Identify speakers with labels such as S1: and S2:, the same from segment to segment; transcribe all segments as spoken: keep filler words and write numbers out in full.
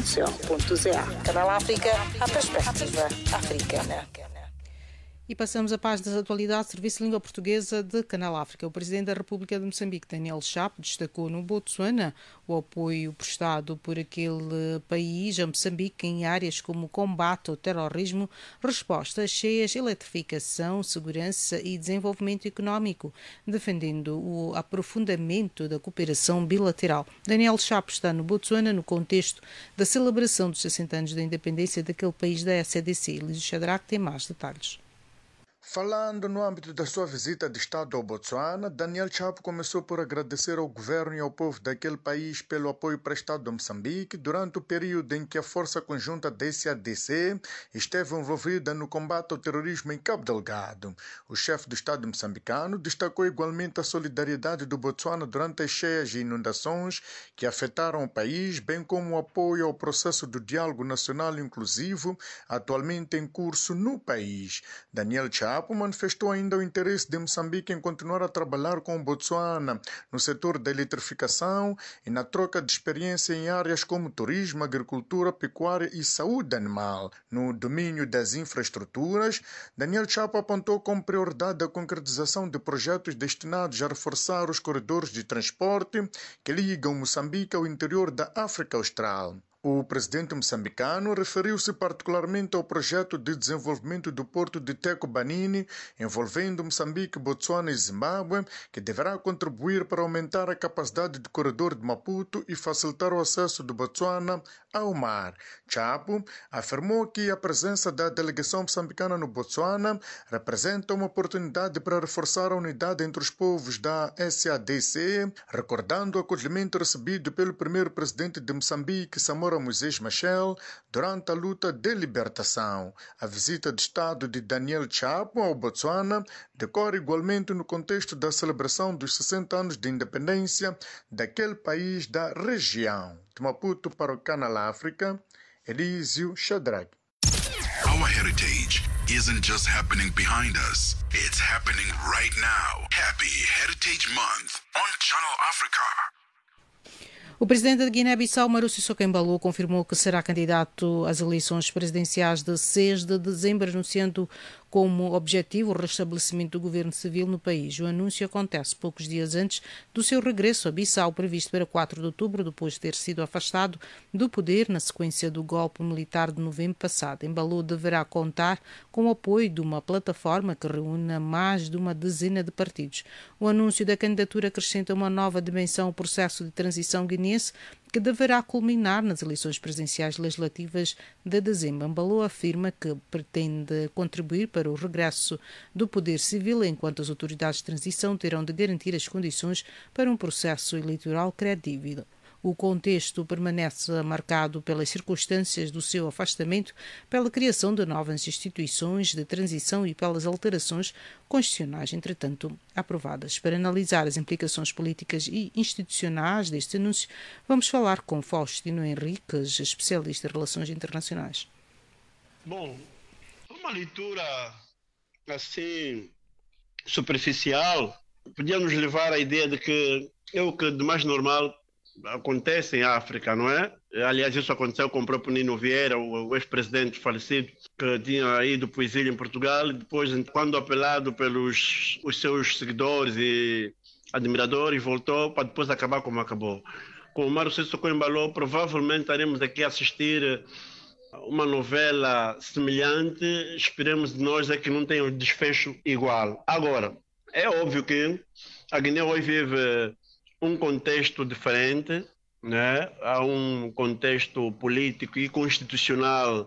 S1: ponto co ponto za. Canal África, a perspectiva africana.
S2: E passamos a paz das atualidades, Serviço de Língua Portuguesa de Canal África. O Presidente da República de Moçambique, Daniel Chapo, destacou no Botsuana o apoio prestado por aquele país a Moçambique em áreas como combate ao terrorismo, respostas cheias, eletrificação, segurança e desenvolvimento económico, defendendo o aprofundamento da cooperação bilateral. Daniel Chapo está no Botsuana no contexto da celebração dos sessenta anos da independência daquele país da S A D C. Lísio Shadrach tem mais detalhes.
S3: Falando no âmbito da sua visita de Estado ao Botsuana, Daniel Chapo começou por agradecer ao governo e ao povo daquele país pelo apoio prestado a Moçambique durante o período em que a Força Conjunta da S A D C esteve envolvida no combate ao terrorismo em Cabo Delgado. O chefe do Estado moçambicano destacou igualmente a solidariedade do Botsuana durante as cheias e inundações que afetaram o país, bem como o apoio ao processo do diálogo nacional inclusivo atualmente em curso no país. Daniel Chapo manifestou ainda o interesse de Moçambique em continuar a trabalhar com o Botsuana no setor da eletrificação e na troca de experiência em áreas como turismo, agricultura, pecuária e saúde animal. No domínio das infraestruturas, Daniel Chapo apontou como prioridade a concretização de projetos destinados a reforçar os corredores de transporte que ligam Moçambique ao interior da África Austral. O presidente moçambicano referiu-se particularmente ao projeto de desenvolvimento do porto de Teco Banini, envolvendo Moçambique, Botsuana e Zimbábue, que deverá contribuir para aumentar a capacidade do corredor de Maputo e facilitar o acesso do Botsuana ao mar. Chapo afirmou que a presença da delegação moçambicana no Botsuana representa uma oportunidade para reforçar a unidade entre os povos da S A D C, recordando o acolhimento recebido pelo primeiro presidente de Moçambique, Samora Moisés Machel, durante a luta de libertação. A visita de Estado de Daniel Chapo ao Botsuana decorre igualmente no contexto da celebração dos sessenta anos de independência daquele país da região. De Maputo para o Canal África, Lísio Shadrach.
S4: Our heritage isn't just happening behind us, it's happening right now. Happy Heritage Month on Channel Africa.
S2: O presidente da Guiné-Bissau, Marúcio Soco Embaló, confirmou que será candidato às eleições presidenciais de seis de dezembro, anunciando como objetivo o restabelecimento do governo civil no país. O anúncio acontece poucos dias antes do seu regresso a Bissau, previsto para quatro de outubro, depois de ter sido afastado do poder na sequência do golpe militar de novembro passado. Embaló deverá contar com o apoio de uma plataforma que reúna mais de uma dezena de partidos. O anúncio da candidatura acrescenta uma nova dimensão ao processo de transição guineense, que deverá culminar nas eleições presidenciais legislativas de dezembro. Embaló afirma que pretende contribuir para o regresso do poder civil, enquanto as autoridades de transição terão de garantir as condições para um processo eleitoral credível. O contexto permanece marcado pelas circunstâncias do seu afastamento, pela criação de novas instituições de transição e pelas alterações constitucionais, entretanto, aprovadas. Para analisar as implicações políticas e institucionais deste anúncio, vamos falar com Faustino Henriques, especialista em relações internacionais.
S5: Bom, uma leitura assim superficial podia nos levar à ideia de que é o que de mais normal acontece em África, não é? Aliás, isso aconteceu com o próprio Nino Vieira, o ex-presidente falecido, que tinha ido para o exílio em Portugal e depois, quando apelado pelos os seus seguidores e admiradores, voltou para depois acabar como acabou. Com o Marúcio Soco Embaló, provavelmente estaremos aqui a assistir uma novela semelhante. Esperemos de nós é que não tenha um desfecho igual. Agora, é óbvio que a Guiné hoje vive um contexto diferente, né? Há um contexto político e constitucional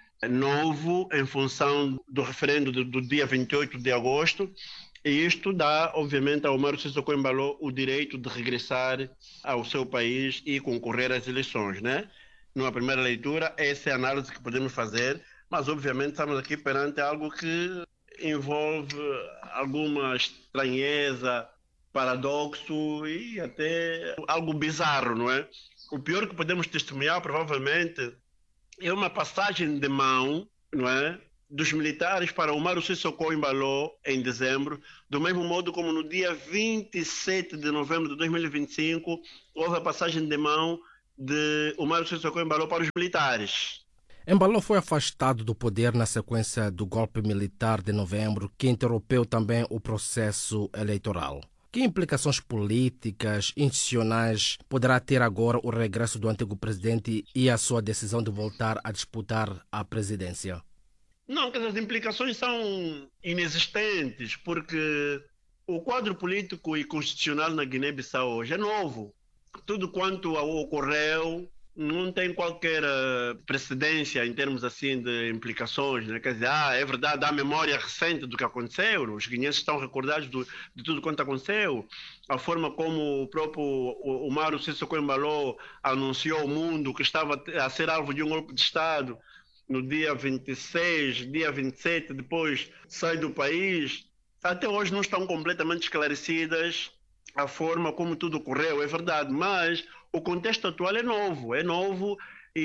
S5: novo em função do referendo do, do dia vinte e oito de agosto, e isto dá, obviamente, ao Marúcio Soco Embaló o direito de regressar ao seu país e concorrer às eleições, né? Numa primeira leitura, essa é a análise que podemos fazer, mas obviamente estamos aqui perante algo que envolve alguma estranheza, paradoxo e até algo bizarro, não é? O pior que podemos testemunhar, provavelmente, é uma passagem de mão, não é, dos militares para o Marúcio Soco Embaló em dezembro, do mesmo modo como no dia vinte e sete de novembro de dois mil e vinte e cinco houve a passagem de mão de Umaro Sissoko Embaló para os militares.
S6: Embaló foi afastado do poder na sequência do golpe militar de novembro, que interrompeu também o processo eleitoral. Que implicações políticas, institucionais poderá ter agora o regresso do antigo presidente e a sua decisão de voltar a disputar a presidência?
S5: Não, que as implicações são inexistentes, porque o quadro político e constitucional na Guiné-Bissau hoje é novo. Tudo quanto ocorreu não tem qualquer precedência em termos assim de implicações, né? Quer dizer, ah, é verdade, há memória recente do que aconteceu, os guineenses estão recordados do, de tudo quanto aconteceu, a forma como o próprio Umaro Sissoko Embaló anunciou ao mundo que estava a ser alvo de um golpe de Estado no dia vinte e seis, dia vinte e sete, depois sai do país, até hoje não estão completamente esclarecidas a forma como tudo ocorreu, é verdade, mas o contexto atual é novo, é novo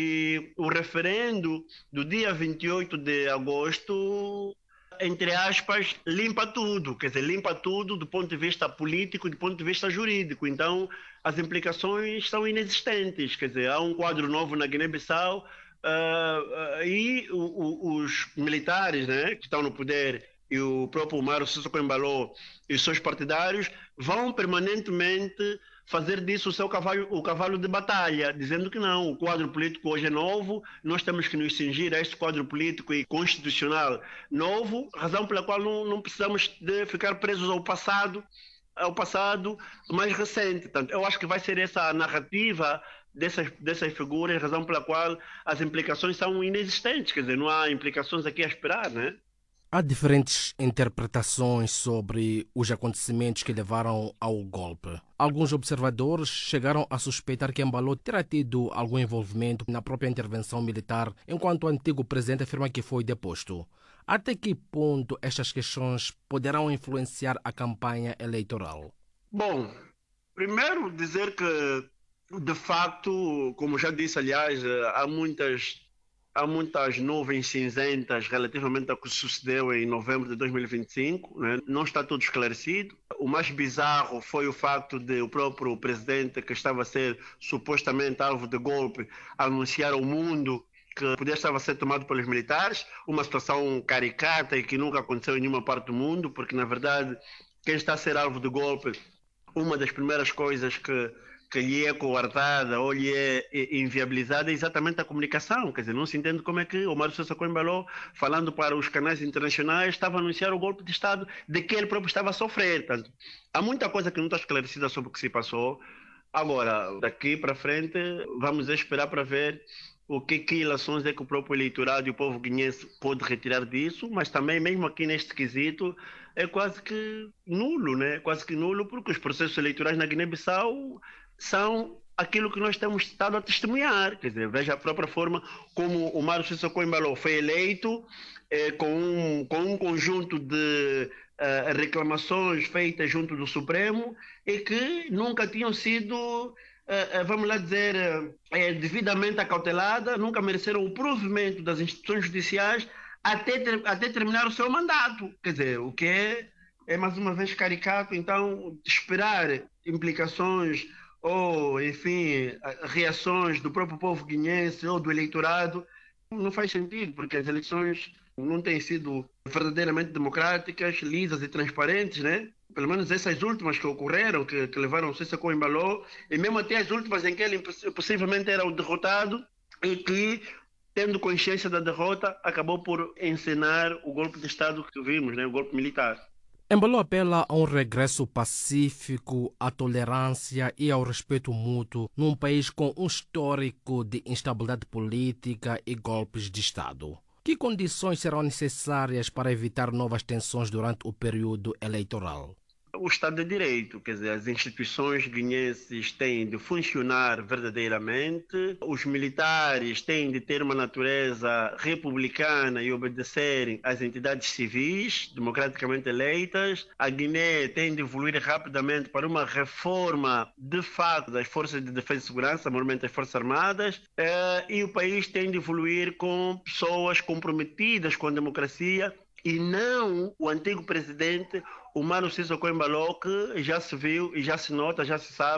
S5: e o referendo do dia vinte e oito de agosto, entre aspas, limpa tudo, quer dizer, limpa tudo do ponto de vista político e do ponto de vista jurídico, então as implicações são inexistentes, quer dizer, há um quadro novo na Guiné-Bissau uh, uh, e o, o, os militares, né, que estão no poder e o próprio Umaro Sissoko Embaló e os seus partidários vão permanentemente fazer disso o seu cavalo, o cavalo de batalha, dizendo que não, o quadro político hoje é novo, nós temos que nos cingir a este quadro político e constitucional novo, razão pela qual não, não precisamos de ficar presos ao passado, ao passado mais recente. Portanto, eu acho que vai ser essa a narrativa dessas, dessas figuras, razão pela qual as implicações são inexistentes, quer dizer, não há implicações aqui a esperar, né?
S6: Há diferentes interpretações sobre os acontecimentos que levaram ao golpe. Alguns observadores chegaram a suspeitar que Embaló terá tido algum envolvimento na própria intervenção militar, enquanto o antigo presidente afirma que foi deposto. Até que ponto estas questões poderão influenciar a campanha eleitoral?
S5: Bom, primeiro dizer que, de facto, como já disse, aliás, há muitas... Há muitas nuvens cinzentas relativamente ao que sucedeu em novembro de dois mil e vinte e cinco, né? Não está tudo esclarecido. O mais bizarro foi o facto de o próprio presidente, que estava a ser supostamente alvo de golpe, anunciar ao mundo que o poder estava a ser tomado pelos militares, uma situação caricata e que nunca aconteceu em nenhuma parte do mundo, porque, na verdade, quem está a ser alvo de golpe, uma das primeiras coisas que que lhe é coartada ou lhe é inviabilizada é exatamente a comunicação. Quer dizer, não se entende como é que o Umaro Sissoko Embaló, falando para os canais internacionais, estava a anunciar o golpe de Estado de que ele próprio estava a sofrer. Portanto, há muita coisa que não está esclarecida sobre o que se passou. Agora, daqui para frente, vamos esperar para ver o que, que ilações é que o próprio eleitorado e o povo guinense pode retirar disso, mas também, mesmo aqui neste quesito, é quase que nulo, né? Quase que nulo, porque os processos eleitorais na Guiné-Bissau são aquilo que nós temos estado a testemunhar. Quer dizer, veja a própria forma como o Umaro Sissoko Embaló foi eleito, eh, com, um, com um conjunto de eh, reclamações feitas junto do Supremo e que nunca tinham sido, eh, vamos lá dizer, eh, devidamente acautelada, nunca mereceram o provimento das instituições judiciais até, ter, até terminar o seu mandato. Quer dizer, o que é, é mais uma vez caricato. Então, esperar implicações ou, enfim, reações do próprio povo guinense ou do eleitorado, não faz sentido, porque as eleições não têm sido verdadeiramente democráticas, lisas e transparentes, né? Pelo menos essas últimas que ocorreram, que, que levaram o Sissoko Embaló, e mesmo até as últimas em que ele possivelmente era o derrotado e que, tendo consciência da derrota, acabou por encenar o golpe de Estado que vimos, né? O golpe militar.
S6: Embaló apela a um regresso pacífico, à tolerância e ao respeito mútuo num país com um histórico de instabilidade política e golpes de Estado. Que condições serão necessárias para evitar novas tensões durante o período eleitoral?
S5: O Estado de Direito, quer dizer, as instituições guineenses têm de funcionar verdadeiramente, os militares têm de ter uma natureza republicana e obedecerem às entidades civis democraticamente eleitas, a Guiné tem de evoluir rapidamente para uma reforma de fato das forças de defesa e segurança, normalmente as forças armadas, e o país tem de evoluir com pessoas comprometidas com a democracia e não o antigo presidente Umaro Sissoko Embaló, que já se viu e já se nota, já se sabe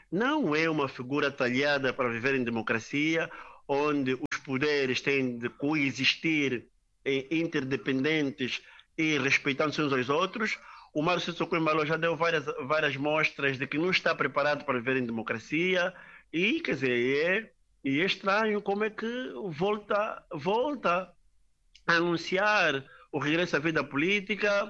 S5: não é uma figura talhada para viver em democracia, onde os poderes têm de coexistir interdependentes e respeitando-se uns aos outros. O Umaro Sissoco Embalo já deu várias, várias mostras de que não está preparado para viver em democracia e, quer dizer, é, e é estranho como é que volta, volta a anunciar o regresso à vida política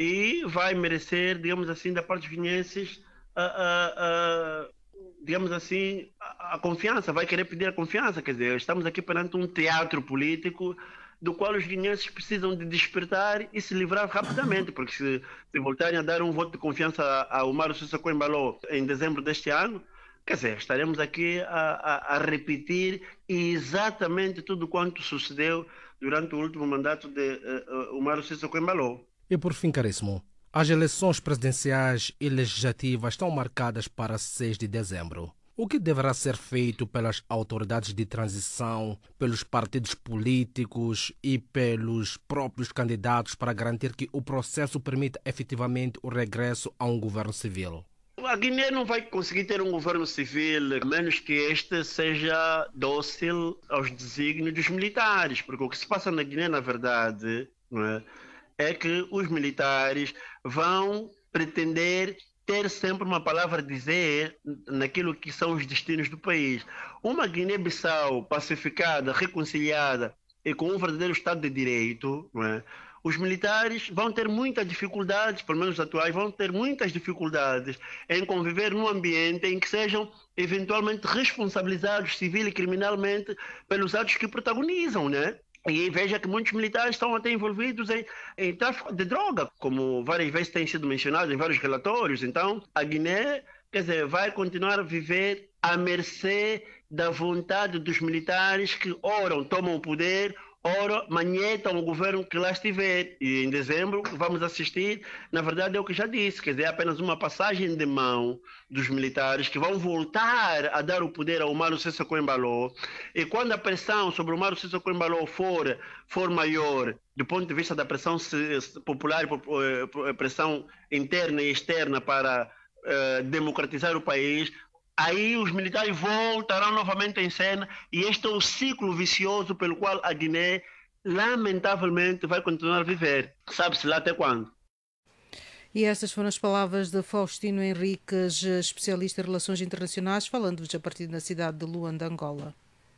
S5: e vai merecer, digamos assim, da parte dos guineenses, a, a, a, digamos assim, a, a confiança, vai querer pedir a confiança, quer dizer, estamos aqui perante um teatro político do qual os guineenses precisam de despertar e se livrar rapidamente, porque se, se voltarem a dar um voto de confiança ao Umaro Sissoco Embalo em dezembro deste ano, quer dizer, estaremos aqui a, a, a repetir exatamente tudo quanto sucedeu durante o último mandato de uh, Umaro Sissoco Embalo.
S6: E por fim, caríssimo, as eleições presidenciais e legislativas estão marcadas para seis de dezembro. O que deverá ser feito pelas autoridades de transição, pelos partidos políticos e pelos próprios candidatos para garantir que o processo permita efetivamente o regresso a um governo civil?
S5: A Guiné não vai conseguir ter um governo civil, a menos que este seja dócil aos desígnios dos militares, porque o que se passa na Guiné, na verdade, não é, é que os militares vão pretender ter sempre uma palavra a dizer naquilo que são os destinos do país. Uma Guiné-Bissau pacificada, reconciliada e com um verdadeiro Estado de Direito, não é? Os militares vão ter muitas dificuldades, pelo menos os atuais, vão ter muitas dificuldades em conviver num ambiente em que sejam eventualmente responsabilizados civil e criminalmente pelos atos que protagonizam, né? E veja que muitos militares estão até envolvidos em, em tráfico de droga, como várias vezes tem sido mencionado em vários relatórios. Então, a Guiné, quer dizer, vai continuar a viver à mercê da vontade dos militares que, ora, tomam o poder, ora, manietam o governo que lá estiver. E em dezembro vamos assistir, na verdade é o que já disse, quer dizer, é apenas uma passagem de mão dos militares que vão voltar a dar o poder ao Umaro Sissoco Embalo. E quando a pressão sobre o Umaro Sissoco Embalo for, for maior, do ponto de vista da pressão popular, pressão interna e externa para uh, democratizar o país, aí os militares voltarão novamente em cena e este é o ciclo vicioso pelo qual a Guiné, lamentavelmente, vai continuar a viver. Sabe-se lá até quando?
S2: E estas foram as palavras de Faustino Henriques, especialista em relações internacionais, falando-vos a partir da cidade de Luanda, Angola.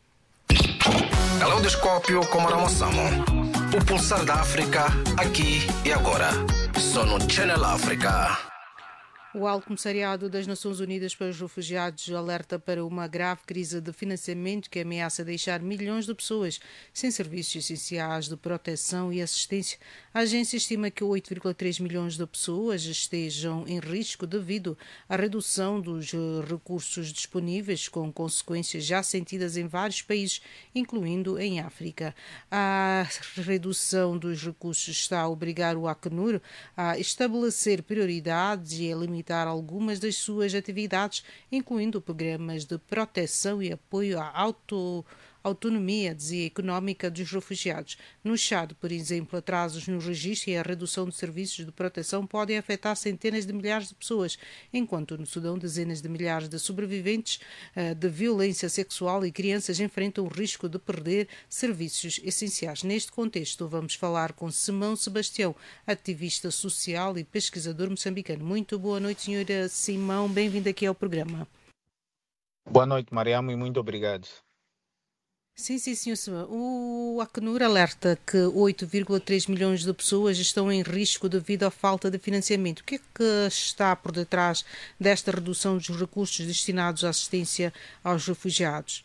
S7: Caleidoscópio com Maramossamo. O pulsar da África, aqui e agora. Só no Channel África.
S2: O Alto Comissariado das Nações Unidas para os Refugiados alerta para uma grave crise de financiamento que ameaça deixar milhões de pessoas sem serviços essenciais de proteção e assistência. A agência estima que oito vírgula três milhões de pessoas estejam em risco devido à redução dos recursos disponíveis, com consequências já sentidas em vários países, incluindo em África. A redução dos recursos está a obrigar o Acnur a estabelecer prioridades e a limitar algumas das suas atividades, incluindo programas de proteção e apoio à auto, autonomia dizia, económica dos refugiados. No Chad, por exemplo, atrasos no registro e a redução de serviços de proteção podem afetar centenas de milhares de pessoas, enquanto no Sudão dezenas de milhares de sobreviventes uh, de violência sexual e crianças enfrentam o risco de perder serviços essenciais. Neste contexto, vamos falar com Simão Sebastião, ativista social e pesquisador moçambicano. Muito boa noite, senhora Simão. Bem-vindo aqui ao programa.
S8: Boa noite, Mariamo, e muito obrigado.
S2: Sim, sim, senhor Simão. O Acnur alerta que oito vírgula três milhões de pessoas estão em risco devido à falta de financiamento. O que é que está por detrás desta redução dos recursos destinados à assistência aos refugiados?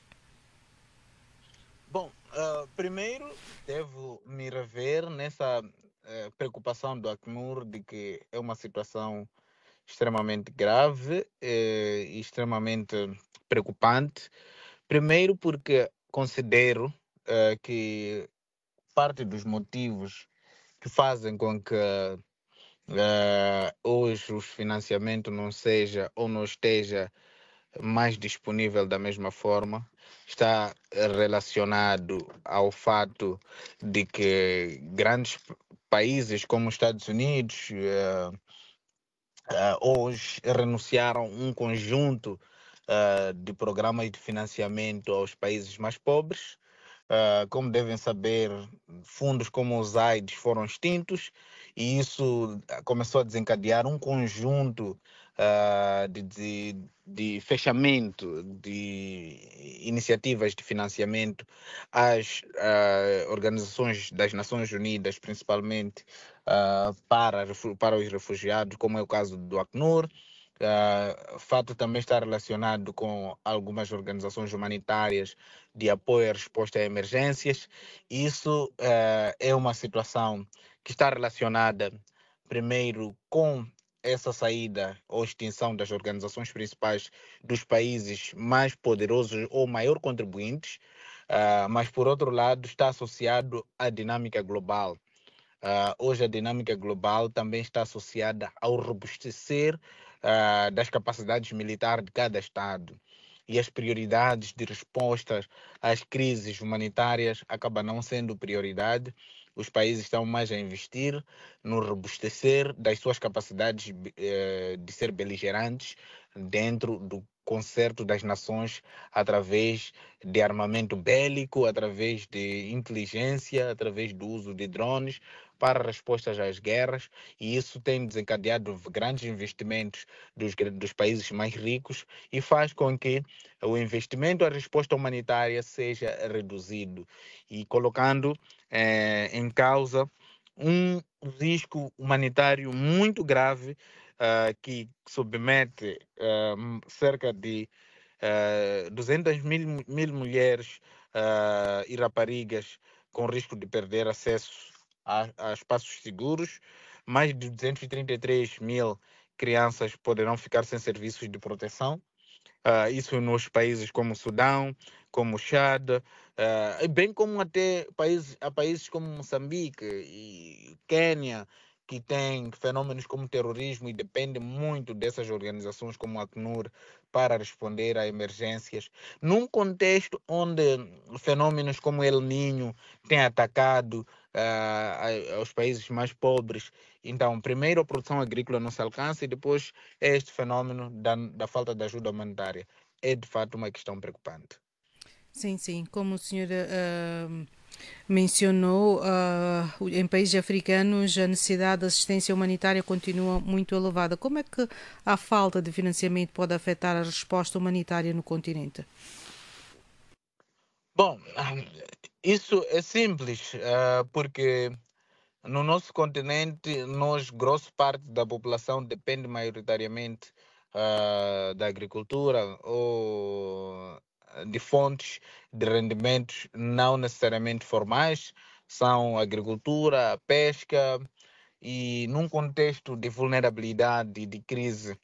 S8: Bom, uh, primeiro devo me rever nessa uh, preocupação do Acnur de que é uma situação extremamente grave e extremamente preocupante. Primeiro porque considero uh, que parte dos motivos que fazem com que uh, hoje os financiamentos não seja ou não esteja mais disponível da mesma forma está relacionado ao fato de que grandes países como os Estados Unidos uh, uh, hoje renunciaram a um conjunto uh, de programas de financiamento aos países mais pobres. Uh, como devem saber, fundos como os AIDS foram extintos e isso começou a desencadear um conjunto uh, de, de, de fechamento de iniciativas de financiamento às uh, organizações das Nações Unidas, principalmente uh, para, para os refugiados, como é o caso do Acnur. Uh, o fato também está relacionado com algumas organizações humanitárias de apoio à resposta a emergências. Isso uh, é uma situação que está relacionada, primeiro, com essa saída ou extinção das organizações principais dos países mais poderosos ou maior contribuintes, uh, mas, por outro lado, está associado à dinâmica global. Uh, hoje a dinâmica global também está associada ao robustecer uh, das capacidades militares de cada Estado. E as prioridades de respostas às crises humanitárias acabam não sendo prioridade. Os países estão mais a investir no robustecer das suas capacidades uh, de ser beligerantes dentro do concerto das nações através de armamento bélico, através de inteligência, através do uso de drones para respostas às guerras, e isso tem desencadeado grandes investimentos dos, dos países mais ricos e faz com que o investimento à resposta humanitária seja reduzido e colocando eh, em causa um risco humanitário muito grave uh, que submete uh, cerca de uh, duzentas mil, mil mulheres uh, e raparigas com risco de perder acesso a, a espaços seguros. Mais de duzentos e trinta e três mil crianças poderão ficar sem serviços de proteção. Uh, isso nos países como Sudão, como Chad, uh, bem como até países, a países como Moçambique e Quênia, que têm fenômenos como terrorismo e dependem muito dessas organizações como a Acnur para responder a emergências. Num contexto onde fenômenos como El Niño têm atacado uh, aos países mais pobres, então, primeiro a produção agrícola não se alcança e depois este fenômeno da, da falta de ajuda humanitária. É, de fato, uma questão preocupante.
S2: Sim, sim. Como o senhor uh, mencionou, uh, em países africanos a necessidade de assistência humanitária continua muito elevada. Como é que a falta de financiamento pode afetar a resposta humanitária no continente?
S8: Bom, isso é simples, uh, porque no nosso continente, nós, grosso parte da população depende maioritariamente uh, da agricultura ou de fontes de rendimentos não necessariamente formais, são agricultura, pesca, e num contexto de vulnerabilidade e de crise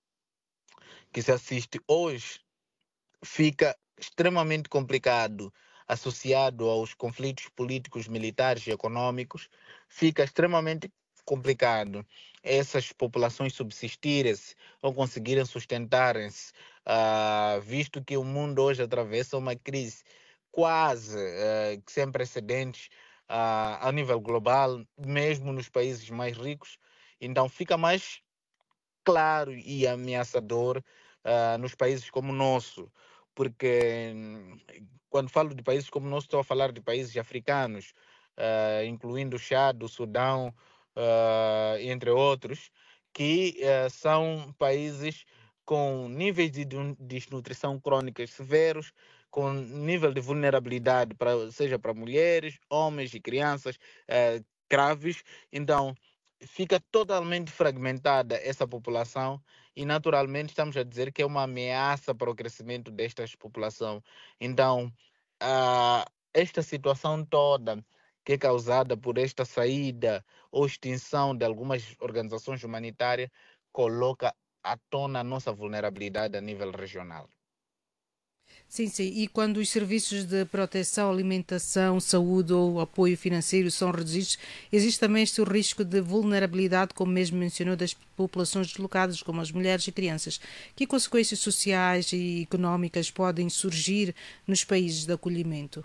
S8: que se assiste hoje, fica extremamente complicado, associado aos conflitos políticos, militares e econômicos, fica extremamente complicado essas populações subsistirem-se ou conseguirem sustentarem-se, uh, visto que o mundo hoje atravessa uma crise quase uh, sem precedentes uh, a nível global, mesmo nos países mais ricos. Então fica mais claro e ameaçador uh, nos países como o nosso, porque quando falo de países como o nosso, estou a falar de países africanos, uh, incluindo o Chad, o Sudão, uh, entre outros, que uh, são países com níveis de desnutrição crônicas severos, com nível de vulnerabilidade, pra, seja para mulheres, homens e crianças uh, graves. Então, fica totalmente fragmentada essa população e, naturalmente, estamos a dizer que é uma ameaça para o crescimento desta população. Então, uh, esta situação toda que é causada por esta saída ou extinção de algumas organizações humanitárias coloca à tona a nossa vulnerabilidade a nível regional.
S2: Sim, sim. E quando os serviços de proteção, alimentação, saúde ou apoio financeiro são reduzidos, existe também este risco de vulnerabilidade, como mesmo mencionou, das populações deslocadas, como as mulheres e crianças. Que consequências sociais e económicas podem surgir nos países de acolhimento?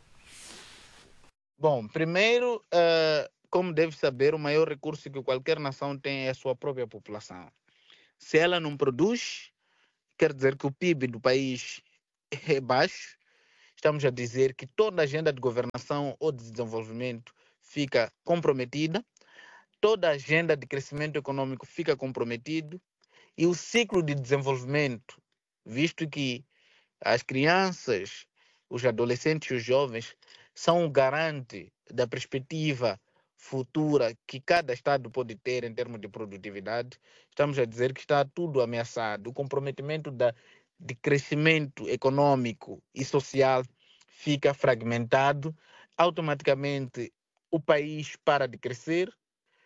S8: Bom, primeiro, uh, como deve saber, o maior recurso que qualquer nação tem é a sua própria população. Se ela não produz, quer dizer que o P I B do país é baixo, estamos a dizer que toda a agenda de governação ou de desenvolvimento fica comprometida, toda a agenda de crescimento econômico fica comprometido e o ciclo de desenvolvimento, visto que as crianças, os adolescentes e os jovens são o garante da perspectiva futura que cada Estado pode ter em termos de produtividade, estamos a dizer que está tudo ameaçado. O comprometimento da, de crescimento econômico e social fica fragmentado, automaticamente o país para de crescer,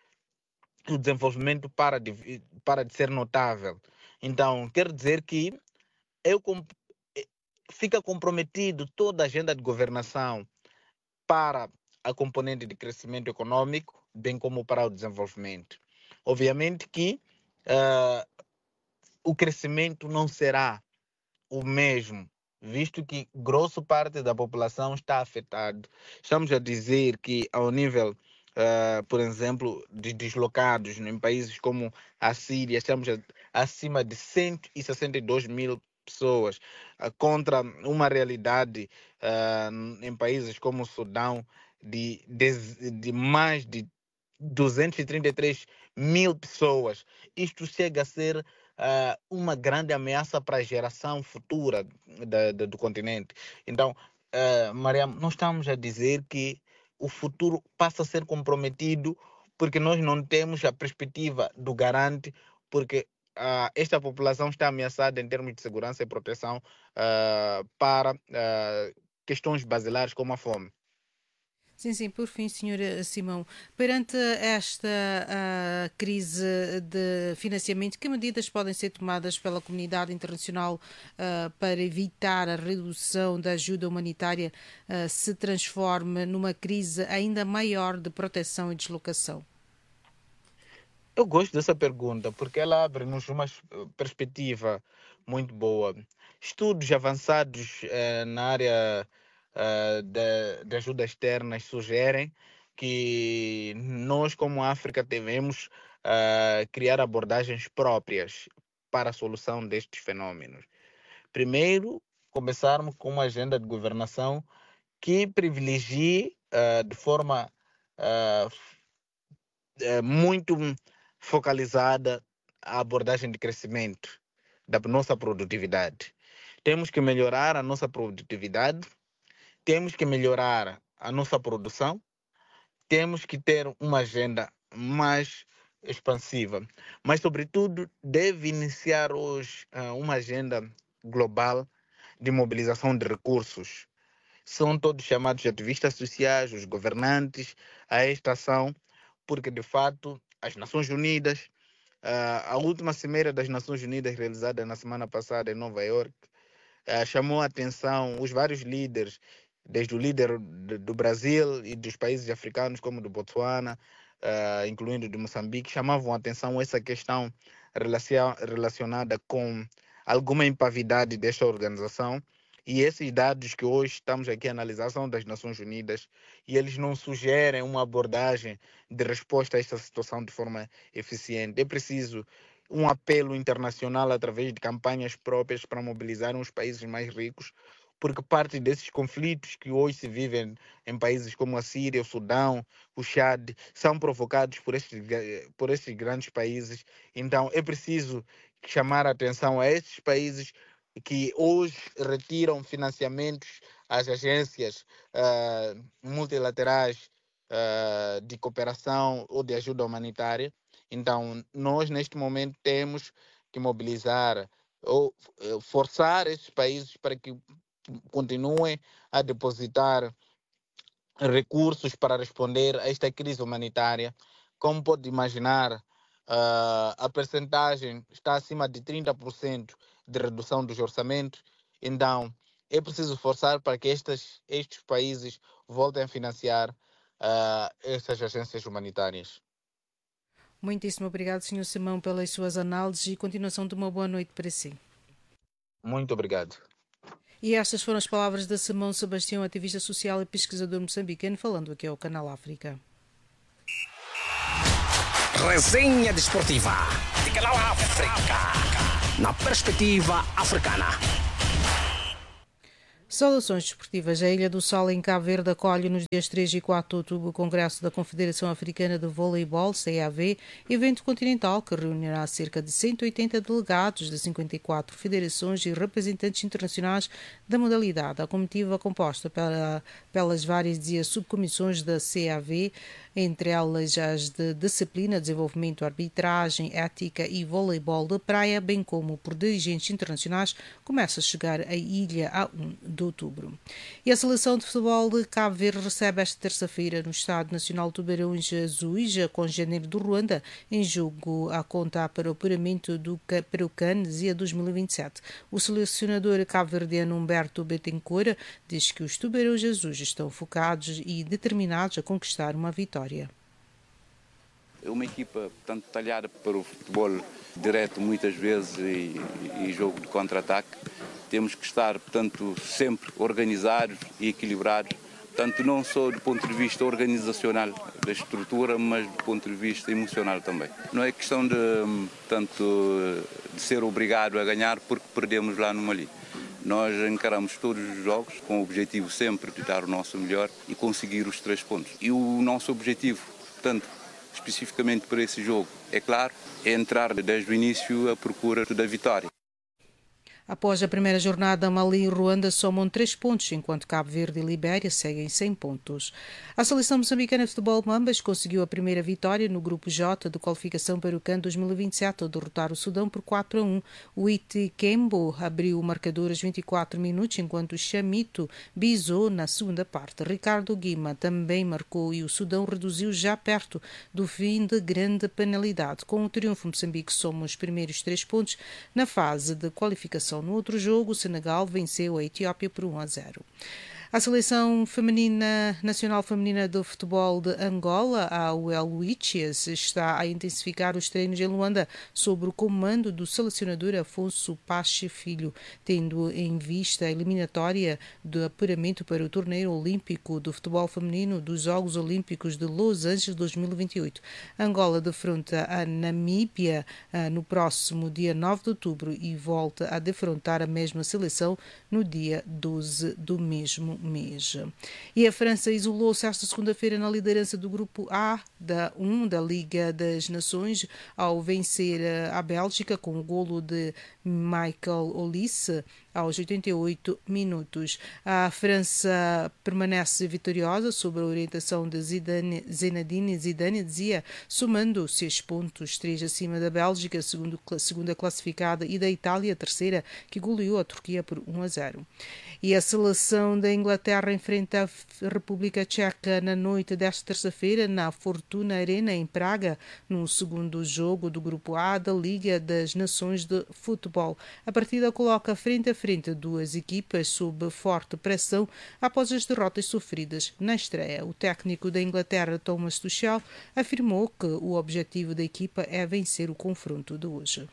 S8: o desenvolvimento para de, para de ser notável. Então, quer dizer que eu, fica comprometido toda a agenda de governação para a componente de crescimento econômico, bem como para o desenvolvimento. Obviamente que uh, o crescimento não será o mesmo, visto que grosso parte da população está afetada. Estamos a dizer que ao nível, uh, por exemplo, de deslocados em países como a Síria, estamos a, acima de cento e sessenta e dois mil pessoas, uh, contra uma realidade uh, em países como o Sudão de, de, de mais de duzentos e trinta e três mil pessoas. Isto chega a ser uh, uma grande ameaça para a geração futura da, da, do continente. Então, uh, Mariam, nós estamos a dizer que o futuro passa a ser comprometido porque nós não temos a perspectiva do garante, porque uh, esta população está ameaçada em termos de segurança e proteção uh, para uh, questões basilares como a fome.
S2: Sim, sim, por fim, senhora Simão, perante esta uh, crise de financiamento, que medidas podem ser tomadas pela comunidade internacional uh, para evitar a redução da ajuda humanitária uh, se transforme numa crise ainda maior de proteção e deslocação?
S8: Eu gosto dessa pergunta porque ela abre-nos uma perspectiva muito boa. Estudos avançados uh, na área Uh, de, de ajuda externa sugerem que nós, como África, devemos uh, criar abordagens próprias para a solução destes fenômenos. Primeiro, começarmos com uma agenda de governação que privilegie uh, de forma uh, uh, muito focalizada a abordagem de crescimento da nossa produtividade. Temos que melhorar a nossa produtividade, temos que melhorar a nossa produção, temos que ter uma agenda mais expansiva, mas, sobretudo, deve iniciar hoje uh, uma agenda global de mobilização de recursos. São todos chamados ativistas sociais, os governantes, a esta ação, porque, de fato, as Nações Unidas, uh, a última cimeira das Nações Unidas realizada na semana passada em Nova York, uh, chamou a atenção os vários líderes, desde o líder do Brasil e dos países africanos, como do Botsuana, uh, incluindo de Moçambique, chamavam a atenção essa questão relacionada com alguma impavidade desta organização. E esses dados que hoje estamos aqui a analisar são das Nações Unidas e eles não sugerem uma abordagem de resposta a esta situação de forma eficiente. É preciso um apelo internacional através de campanhas próprias para mobilizar os países mais ricos, porque parte desses conflitos que hoje se vivem em países como a Síria, o Sudão, o Chad, são provocados por estes, por estes grandes países. Então é preciso chamar a atenção a estes países que hoje retiram financiamentos às agências uh, multilaterais uh, de cooperação ou de ajuda humanitária. Então nós neste momento temos que mobilizar ou uh, forçar esses países para que continuem a depositar recursos para responder a esta crise humanitária. Como pode imaginar, uh, a percentagem está acima de trinta por cento de redução dos orçamentos. Então, é preciso forçar para que estes, estes países voltem a financiar uh, essas agências humanitárias.
S2: Muitíssimo obrigado, senhor Simão, pelas suas análises e continuação de uma boa noite para si.
S8: Muito obrigado.
S2: E estas foram as palavras de Simão Sebastião, ativista social e pesquisador moçambicano, falando aqui ao Canal África.
S7: Resenha desportiva de Canal África. na perspectiva africana.
S2: Saudações desportivas. A Ilha do Sol, em Cabo Verde, acolhe nos dias três e quatro de outubro o Congresso da Confederação Africana de Voleibol, C A V, evento continental que reunirá cerca de cento e oitenta delegados de cinquenta e quatro federações e representantes internacionais da modalidade. A comitiva, composta pela, pelas várias subcomissões da C A V, entre elas as de disciplina, desenvolvimento, arbitragem, ética e voleibol de praia, bem como por dirigentes internacionais, começa a chegar à ilha a um de outubro. E a seleção de futebol de Cabo Verde recebe esta terça-feira no Estádio Nacional Tubarões Azuis, com Janeiro do Ruanda, em jogo a contar para o apuramento do, para o CAN Zia dois mil e vinte e sete. O selecionador cabo-verdiano Humberto Betancourt diz que os Tubarões Azuis estão focados e determinados a conquistar uma vitória.
S9: É uma equipa, portanto, talhada para o futebol direto muitas vezes e, e jogo de contra-ataque. Temos que estar, portanto, sempre organizados e equilibrados, tanto não só do ponto de vista organizacional da estrutura, mas do ponto de vista emocional também. Não é questão de, portanto, de ser obrigado a ganhar porque perdemos lá no Mali. Nós encaramos todos os jogos com o objetivo sempre de dar o nosso melhor e conseguir os três pontos. E o nosso objetivo, portanto, especificamente para esse jogo, é claro, é entrar desde o início à procura da vitória.
S2: Após a primeira jornada, Mali e Ruanda somam três pontos, enquanto Cabo Verde e Libéria seguem cem pontos. A seleção moçambicana de futebol Mambas conseguiu a primeira vitória no grupo J de qualificação para o CAN dois mil e vinte e sete ao derrotar o Sudão por quatro a um. O Iti Kembo abriu o marcador aos vinte e quatro minutos, enquanto o Chamito bisou na segunda parte. Ricardo Guima também marcou e o Sudão reduziu já perto do fim de grande penalidade. Com o triunfo, Moçambique soma os primeiros três pontos na fase de qualificação. No outro jogo, o Senegal venceu a Etiópia por um a zero. A seleção feminina, nacional feminina de futebol de Angola, a U L Witches, está a intensificar os treinos em Luanda sob o comando do selecionador Afonso Pache Filho, tendo em vista a eliminatória do apuramento para o torneio olímpico do futebol feminino dos Jogos Olímpicos de Los Angeles dois mil e vinte e oito. Angola defronta a Namíbia no próximo dia nove de outubro e volta a defrontar a mesma seleção no dia doze do mesmo mês. E a França isolou-se esta segunda-feira na liderança do grupo A da um da Liga das Nações ao vencer a Bélgica com o golo de Michael Olise aos oitenta e oito minutos. A França permanece vitoriosa sob a orientação de Zidane, Zinedine Zidane, dizia, somando seis pontos, três acima da Bélgica, segundo, segunda classificada, e da Itália, terceira, que goleou a Turquia por um a zero. E a seleção da Inglaterra enfrenta a República Tcheca na noite desta terça-feira na Fortuna Arena, em Praga, no segundo jogo do Grupo A da Liga das Nações de Futebol. A partida coloca frente a frente duas equipas sob forte pressão após as derrotas sofridas na estreia. O técnico da Inglaterra, Thomas Tuchel, afirmou que o objetivo da equipa é vencer o confronto de hoje.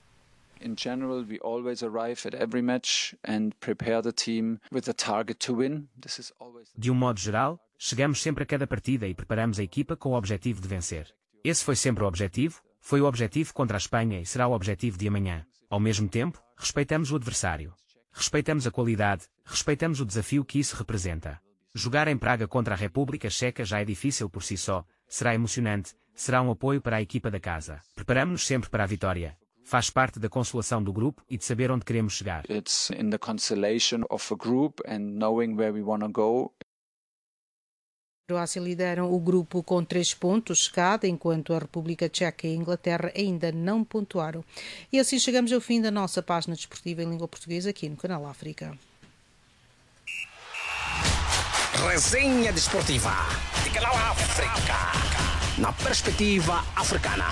S10: In general, we always arrive at every match and prepare the team with a target to win. This is always...
S11: De um modo geral, chegamos sempre a cada partida e preparamos a equipa com o objetivo de vencer. Esse foi sempre o objetivo, foi o objetivo contra a Espanha e será o objetivo de amanhã. Ao mesmo tempo, respeitamos o adversário. Respeitamos a qualidade, respeitamos o desafio que isso representa. Jogar em Praga contra a República Checa já é difícil por si só, será emocionante, será um apoio para a equipa da casa. Preparamos-nos sempre para a vitória. Faz parte da consolação do grupo e de saber onde queremos chegar.
S10: It's in the consolation of a group and knowing where we want to go.
S2: A Croácia lideram o grupo com três pontos cada, enquanto a República Tcheca e a Inglaterra ainda não pontuaram. E assim chegamos ao fim da nossa página desportiva em língua portuguesa aqui no Canal África.
S7: Resenha desportiva de Canal África, na perspectiva africana.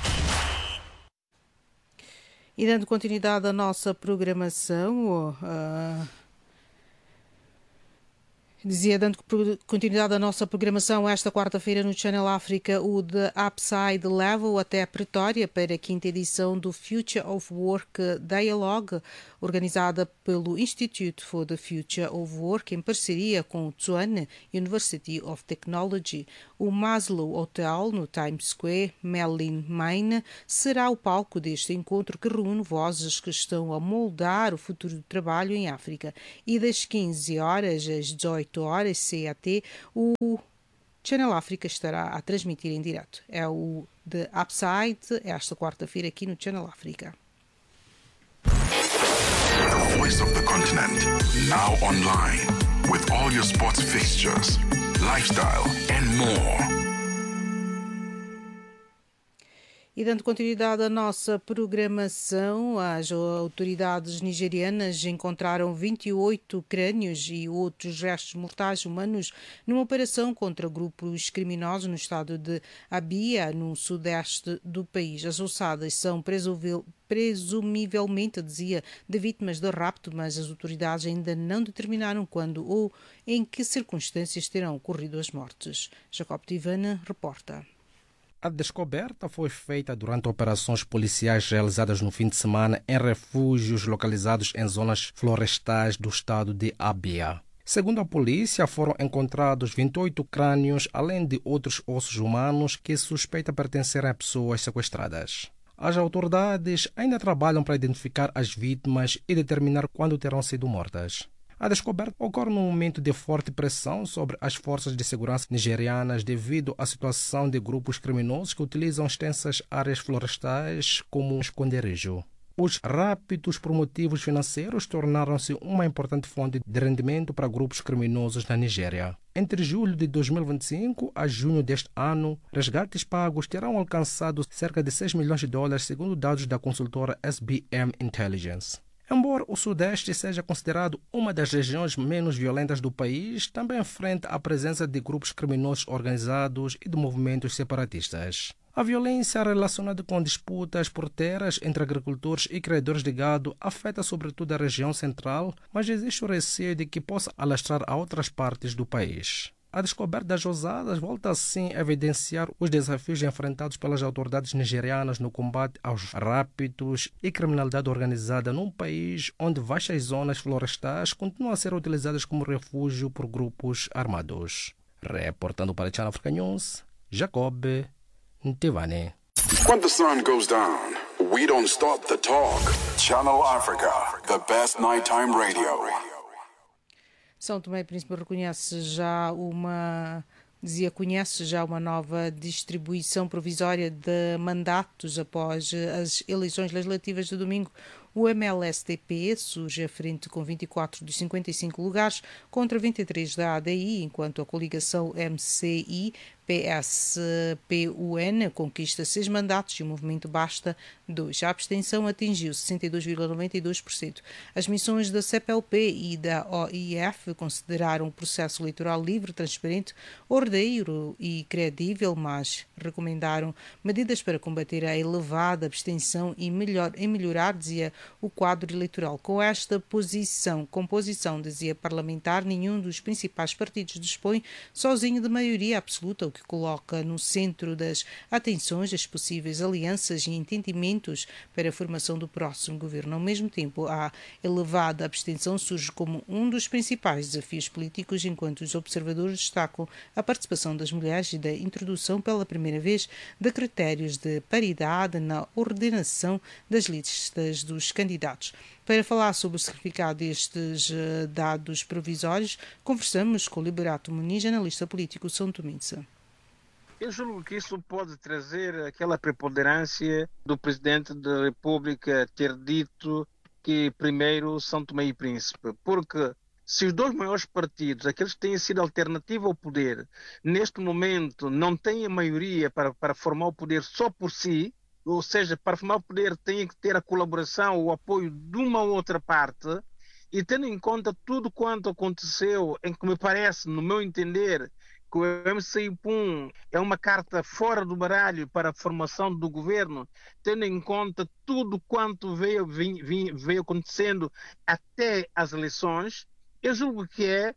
S2: E dando continuidade à nossa programação, uh, Dizia, dando continuidade à nossa programação, esta quarta-feira no Channel África, o The Upside Level até Pretória para a quinta edição do Future of Work Dialogue, organizada pelo Institute for the Future of Work em parceria com o Tshwane University of Technology. O Maslow Hotel, no Times Square, Melin Mine, será o palco deste encontro que reúne vozes que estão a moldar o futuro do trabalho em África. E das quinze horas às dezoito horas C A T, o Channel África estará a transmitir em direto. É o The Upside, esta quarta-feira aqui no Channel África.
S4: The voice of the continent, now online, with all your sports fixtures, lifestyle and more.
S2: E dando continuidade à nossa programação, as autoridades nigerianas encontraram vinte e oito crânios e outros restos mortais humanos numa operação contra grupos criminosos no estado de Abia, no sudeste do país. As ossadas são presumivelmente, dizia, de vítimas de rapto, mas as autoridades ainda não determinaram quando ou em que circunstâncias terão ocorrido as mortes. Jacob Tivana reporta.
S6: A descoberta foi feita durante operações policiais realizadas no fim de semana em refúgios localizados em zonas florestais do estado de Abia. Segundo a polícia, foram encontrados vinte e oito crânios, além de outros ossos humanos que suspeita pertencerem a pessoas sequestradas. As autoridades ainda trabalham para identificar as vítimas e determinar quando terão sido mortas. A descoberta ocorre num momento de forte pressão sobre as forças de segurança nigerianas devido à situação de grupos criminosos que utilizam extensas áreas florestais como um esconderijo. Os raptos por motivos financeiros tornaram-se uma importante fonte de rendimento para grupos criminosos na Nigéria. Entre julho de dois mil e vinte e cinco a junho deste ano, resgates pagos terão alcançado cerca de seis milhões de dólares, segundo dados da consultora S B M Intelligence. Embora o Sudeste seja considerado uma das regiões menos violentas do país, também enfrenta a presença de grupos criminosos organizados e de movimentos separatistas. A violência relacionada com disputas por terras entre agricultores e criadores de gado afeta sobretudo a região central, mas existe o receio de que possa alastrar a outras partes do país. A descoberta das ousadas volta assim a evidenciar os desafios enfrentados pelas autoridades nigerianas no combate aos raptos e criminalidade organizada num país onde vastas zonas florestais continuam a ser utilizadas como refúgio por grupos armados. Reportando para a Channel Africa News, Jacob Ntivane.
S4: When the sun goes down, we don't stop the talk. Channel Africa, the best nighttime radio.
S2: São Tomé e Príncipe reconhece já uma, dizia, conhece já uma nova distribuição provisória de mandatos após as eleições legislativas de domingo. O M L S T P surge à frente com vinte e quatro dos cinquenta e cinco lugares contra vinte e três da A D I, enquanto a coligação M C I P S P U N conquista seis mandatos e o movimento Basta dois. A abstenção atingiu sessenta e dois vírgula noventa e dois por cento. As missões da C P L P e da O I F consideraram o processo eleitoral livre, transparente, ordeiro e credível, mas recomendaram medidas para combater a elevada abstenção e, melhor, e melhorar, dizia, o quadro eleitoral. Com esta posição, composição, dizia, parlamentar, nenhum dos principais partidos dispõe sozinho de maioria absoluta, o que coloca no centro das atenções as possíveis alianças e entendimentos para a formação do próximo governo. Ao mesmo tempo, a elevada abstenção surge como um dos principais desafios políticos, enquanto os observadores destacam a participação das mulheres e da introdução pela primeira vez de critérios de paridade na ordenação das listas dos candidatos. Para falar sobre o significado destes uh, dados provisórios, conversamos com o Liberato Muniz, analista político são tomense.
S8: Eu julgo que isso pode trazer aquela preponderância do Presidente da República ter dito que primeiro São Tomé e Príncipe, porque se os dois maiores partidos, aqueles que têm sido alternativa ao poder, neste momento não têm a maioria para, para formar o poder só por si, ou seja, para formar o poder tem que ter a colaboração, o apoio de uma ou outra parte, e tendo em conta tudo quanto aconteceu, em que me parece, no meu entender, que o M C I P U M é uma carta fora do baralho para a formação do governo, tendo em conta tudo quanto veio, veio, veio acontecendo até as eleições,
S12: eu julgo que é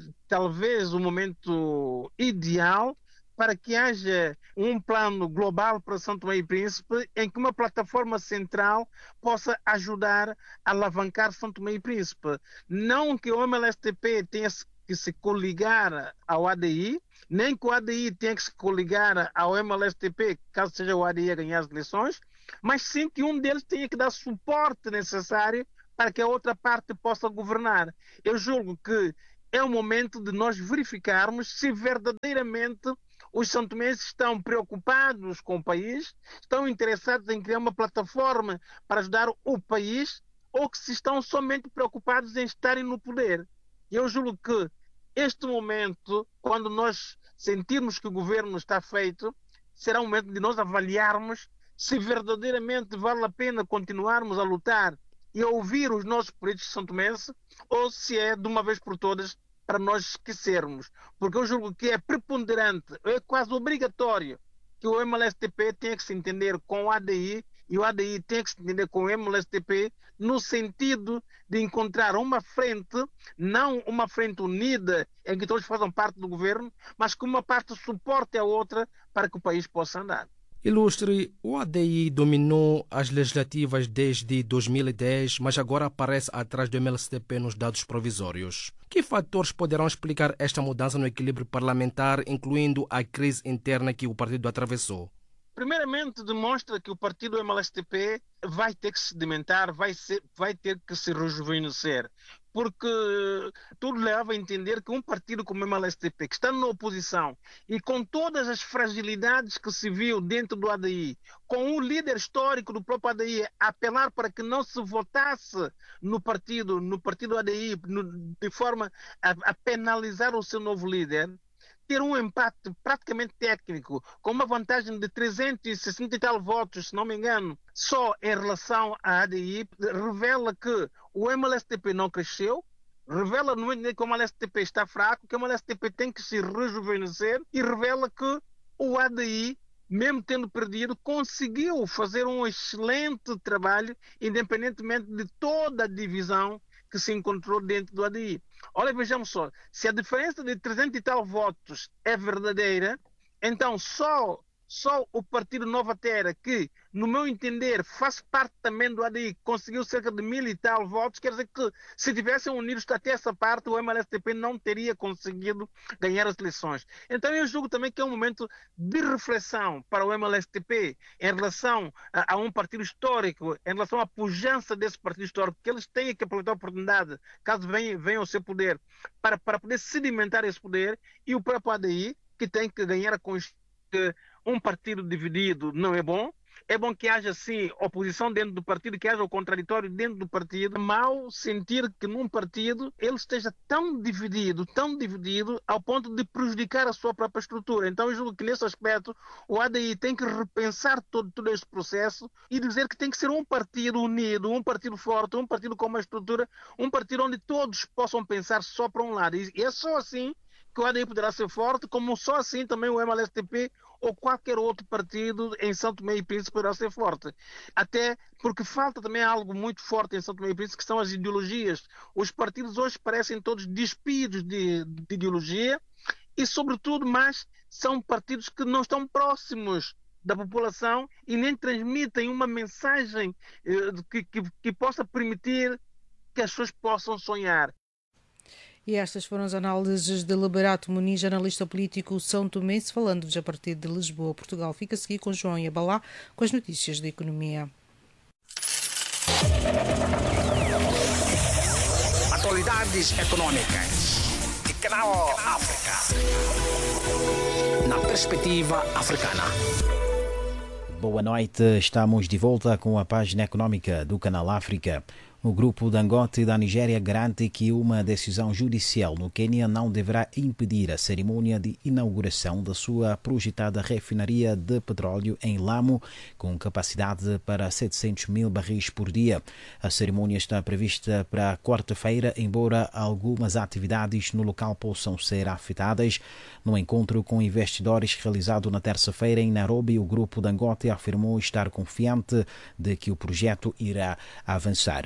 S12: talvez o momento ideal para que haja um plano global para São Tomé e Príncipe, em que uma plataforma central possa ajudar a alavancar São Tomé e Príncipe. Não que o M L S T P tenha que se coligar ao A D I, nem que o A D I tenha que se coligar ao M L S T P, caso seja o A D I a ganhar as eleições, mas sim que um deles tenha que dar suporte necessário para que a outra parte possa governar. Eu julgo que é o momento de nós verificarmos se verdadeiramente os santomenses estão preocupados com o país, estão interessados em criar uma plataforma para ajudar o país, ou que se estão somente preocupados em estarem no poder. Eu julgo que este momento, quando nós sentirmos que o governo está feito, será um momento de nós avaliarmos se verdadeiramente vale a pena continuarmos a lutar e a ouvir os nossos políticos santomenses, ou se é de uma vez por todas para nós esquecermos. Porque eu julgo que é preponderante, é quase obrigatório que o M L S T P tenha que se entender com o A D I e o A D I tenha que se entender com o M L S T P no sentido de encontrar uma frente, não uma frente unida em que todos façam parte do governo, mas que uma parte suporte a outra para que o país possa andar.
S6: Ilustre, o A D I dominou as legislativas desde dois mil e dez, mas agora aparece atrás do M L S T P nos dados provisórios. Que fatores poderão explicar esta mudança no equilíbrio parlamentar, incluindo a crise interna que o partido atravessou?
S12: Primeiramente, demonstra que o partido M L S T P vai ter que se sedimentar, vai, ser, vai ter que se rejuvenescer. Porque tudo leva a entender que um partido como o M L S T P, que está na oposição e com todas as fragilidades que se viu dentro do A D I, com o líder histórico do próprio A D I a apelar para que não se votasse no partido, no partido A D I, no, de forma a, a penalizar o seu novo líder, ter um empate praticamente técnico, com uma vantagem de trezentos e sessenta e tal votos, se não me engano, só em relação à A D I, revela que o M L S T P não cresceu, revela no momento que o M L S T P está fraco, que o M L S T P tem que se rejuvenescer, e revela que o A D I, mesmo tendo perdido, conseguiu fazer um excelente trabalho, independentemente de toda a divisão que se encontrou dentro do A D I. Olha, vejamos só, se a diferença de trezentos e tal votos é verdadeira, então só, só o Partido Nova Terra, que, no meu entender, faz parte também do A D I, conseguiu cerca de mil e tal votos, quer dizer que se tivessem unidos até essa parte, o M L S T P não teria conseguido ganhar as eleições. Então eu julgo também que é um momento de reflexão para o M L S T P em relação a, a um partido histórico, em relação à pujança desse partido histórico, que eles têm que aproveitar a oportunidade, caso venham, venham ao seu poder, para, para poder sedimentar esse poder, e o próprio A D I, que tem que ganhar a consciência que um partido dividido não é bom. É bom que haja, sim, oposição dentro do partido, que haja o contraditório dentro do partido. Mal sentir que num partido ele esteja tão dividido, tão dividido, ao ponto de prejudicar a sua própria estrutura. Então eu julgo que nesse aspecto o A D I tem que repensar todo, todo este processo e dizer que tem que ser um partido unido, um partido forte, um partido com uma estrutura, um partido onde todos possam pensar só para um lado. E é só assim que o A D I poderá ser forte, como só assim também o M L S T P ou qualquer outro partido em São Tomé e Príncipe poderá ser forte. Até porque falta também algo muito forte em São Tomé e Príncipe, que são as ideologias. Os partidos hoje parecem todos despidos de, de ideologia e, sobretudo, mais são partidos que não estão próximos da população e nem transmitem uma mensagem eh, que, que, que possa permitir que as pessoas possam sonhar.
S2: E estas foram as análises de Liberato Muniz, analista político são tomense, falando-vos a partir de Lisboa, Portugal. Fica a seguir com João Iabalá com as notícias da economia.
S7: Atualidades econômicas. De Canal África. Na perspectiva africana.
S13: Boa noite, estamos de volta com a página econômica do Canal África. O grupo Dangote da Nigéria garante que uma decisão judicial no Quênia não deverá impedir a cerimônia de inauguração da sua projetada refinaria de petróleo em Lamu, com capacidade para setecentos mil barris por dia. A cerimônia está prevista para quarta-feira, embora algumas atividades no local possam ser afetadas. No encontro com investidores realizado na terça-feira em Nairobi, o grupo Dangote afirmou estar confiante de que o projeto irá avançar.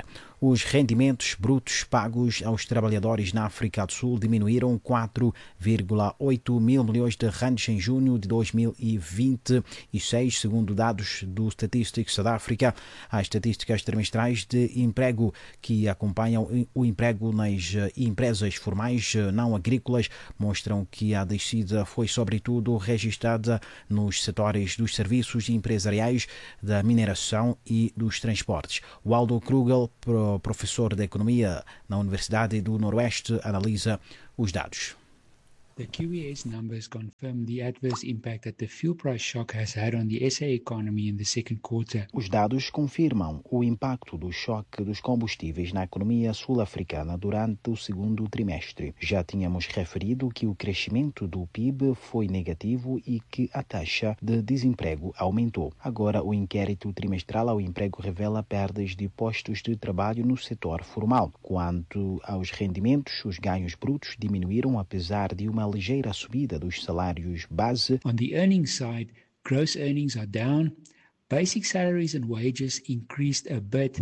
S13: Os rendimentos brutos pagos aos trabalhadores na África do Sul diminuíram quatro vírgula oito mil milhões de rands em junho de dois mil e vinte e seis, segundo dados do Statistics South Africa. As estatísticas trimestrais de emprego que acompanham o emprego nas empresas formais não agrícolas mostram que a descida foi sobretudo registrada nos setores dos serviços empresariais, da mineração e dos transportes. Waldo Krugel, professor de Economia na Universidade do Noroeste, analisa os dados.
S14: The Q E S numbers confirm the adverse impact that the fuel price shock has had on the S A economy in the second quarter.
S13: Os dados confirmam o impacto do choque dos combustíveis na economia sul-africana durante o segundo trimestre. Já tínhamos referido que o crescimento do P I B foi negativo e que a taxa de desemprego aumentou. Agora, o inquérito trimestral ao emprego revela perdas de postos de trabalho no setor formal. Quanto aos rendimentos, os ganhos brutos diminuíram apesar de uma ligeira subida dos salários base.
S14: On the earnings side, gross earnings are down. Basic salaries and wages increased a bit.